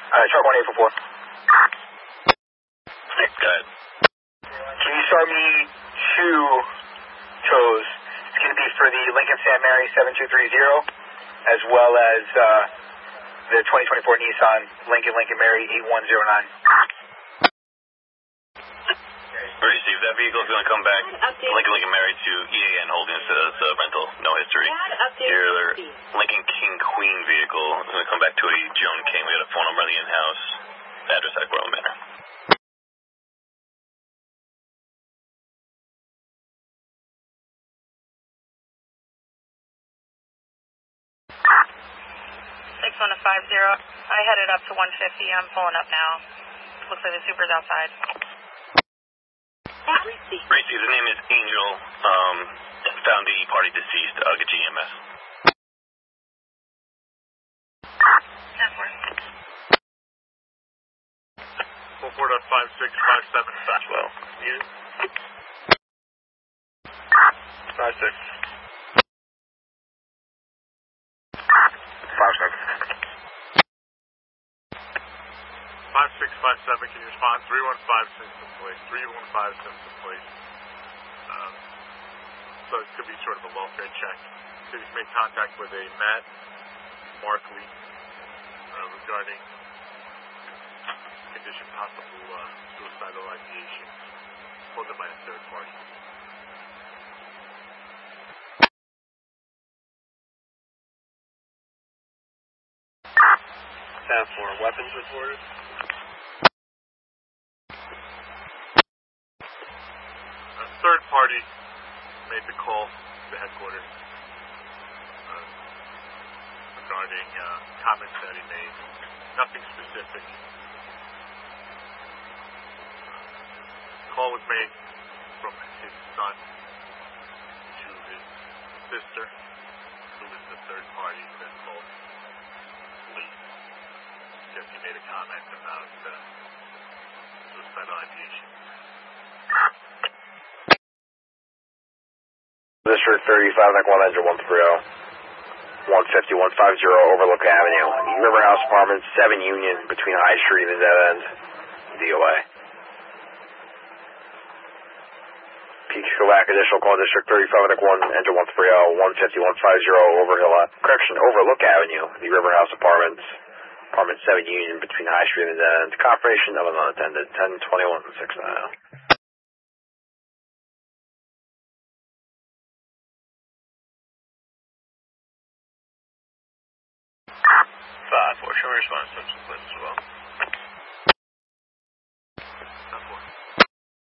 Shark 1844. Hey, go ahead. Can you start me 2 tows? It's going to be for the Lincoln St. Mary 7230, as well as the 2024 Nissan Lincoln Mary 8109. Receive. That vehicle is going to come back. Lincoln Mary to EAN Holdings as rental. No history. Your Lincoln King Queen vehicle is going to come back to a Joan King. We got a phone number on the in-house. Address at Groveland Manor. I headed up to 150. I'm pulling up now. Looks like the super's outside. Receive. The name is Angel. Found the party deceased. Get GMS. 44.5657. Well. Needed? 56. 5657, can you respond? 315 Simpson Place. 315 Simpson Place. So it could be sort of a welfare check. City's made contact with a Matt Markley regarding condition possible suicidal ideation. Pulled in by a third party. For weapons reported. A third party made the call to headquarters regarding comments that he made. Nothing specific. Call was made from his son to his sister, who is the third party that called police. Because he made a comment about suicidal ideation. District 35, Nick 1 Engine 130, 150, 150 Overlook Avenue, River House Apartments, 7 Union, between High Street and Dead End, DOA. Peak Kovac, additional call, District 35, Nick 1 Engine 130, 150, 150 Overlook Avenue, the River House Apartments, Apartment 7 Union, between High Street and Dead End. Confirmation of an unattended, 1021-69. 5-4, show me response, Simpson Place as well.